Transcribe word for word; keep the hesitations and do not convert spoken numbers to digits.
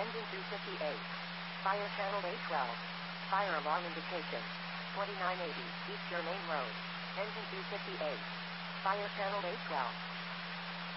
Engine two fifty-eight. Fire channel A twelve. Fire alarm indication. twenty-nine eighty East Germain Road. Engine two fifty-eight. Fire channel A twelve.